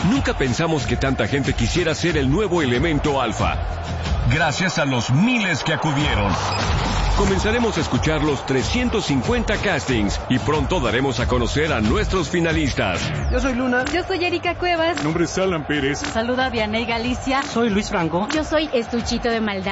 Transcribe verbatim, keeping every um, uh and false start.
Nunca pensamos que tanta gente quisiera ser el nuevo elemento alfa. Gracias a los miles que acudieron. Comenzaremos a escuchar los trescientos cincuenta castings y pronto daremos a conocer a nuestros finalistas. Yo soy Luna. Yo soy Erika Cuevas. Mi nombre es Alan Pérez. Saluda a Vianey Galicia. Soy Luis Franco. Yo soy Estuchito de Maldad.